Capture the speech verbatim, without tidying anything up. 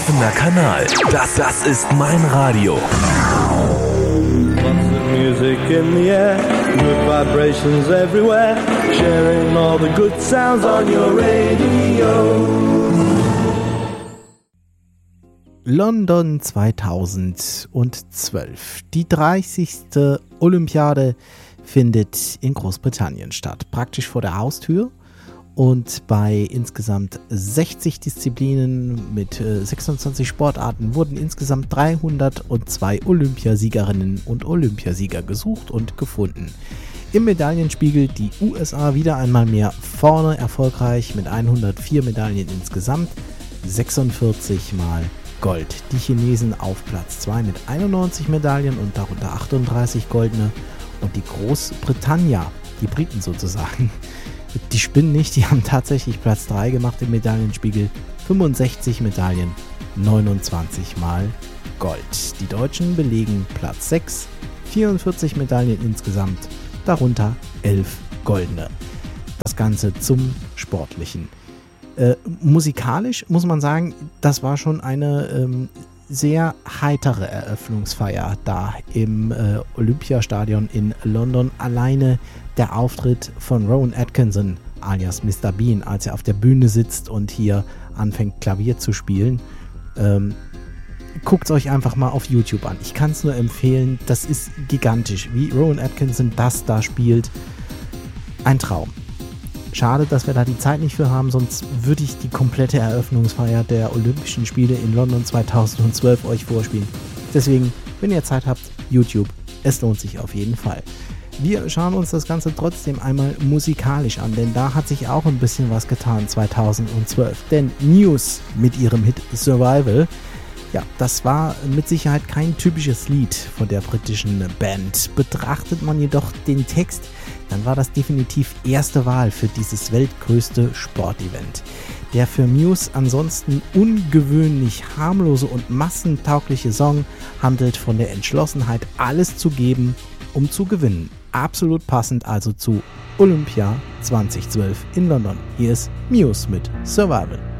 Offener Kanal. Das, das ist mein Radio. Music in the air, good vibrations everywhere, sharing all the good sounds on your radio. London zweitausendzwölf. Die dreißigste Olympiade findet in Großbritannien statt, praktisch vor der Haustür. Und bei insgesamt sechzig Disziplinen mit äh, sechsundzwanzig Sportarten wurden insgesamt dreihundertzwei Olympiasiegerinnen und Olympiasieger gesucht und gefunden. Im Medaillenspiegel die U S A wieder einmal mehr vorne erfolgreich mit hundertvier Medaillen insgesamt, sechsundvierzig mal Gold. Die Chinesen auf Platz zwei mit einundneunzig Medaillen und darunter achtunddreißig goldene. Und die Großbritannier, die Briten sozusagen, die spinnen nicht, die haben tatsächlich Platz drei gemacht im Medaillenspiegel, fünfundsechzig Medaillen, neunundzwanzig mal Gold. Die Deutschen belegen Platz sechs, vierundvierzig Medaillen insgesamt, darunter elf goldene. Das Ganze zum Sportlichen. Äh, musikalisch muss man sagen, das war schon eine ähm, sehr heitere Eröffnungsfeier da im äh, Olympiastadion in London. Alleine der Auftritt von Rowan Atkinson alias Mister Bean, als er auf der Bühne sitzt und hier anfängt Klavier zu spielen. Ähm, guckt es euch einfach mal auf YouTube an. Ich kann es nur empfehlen, das ist gigantisch, wie Rowan Atkinson das da spielt. Ein Traum. Schade, dass wir da die Zeit nicht für haben, sonst würde ich die komplette Eröffnungsfeier der Olympischen Spiele in London zweitausendzwölf euch vorspielen. Deswegen, wenn ihr Zeit habt, YouTube, es lohnt sich auf jeden Fall. Wir schauen uns das Ganze trotzdem einmal musikalisch an, denn da hat sich auch ein bisschen was getan zweitausendzwölf. Denn Muse mit ihrem Hit Survival, ja, das war mit Sicherheit kein typisches Lied von der britischen Band. Betrachtet man jedoch den Text, dann war das definitiv erste Wahl für dieses weltgrößte Sportevent. Der für Muse ansonsten ungewöhnlich harmlose und massentaugliche Song handelt von der Entschlossenheit, alles zu geben, um zu gewinnen. Absolut passend also zu Olympia zweitausendzwölf in London. Hier ist Muse mit Survival.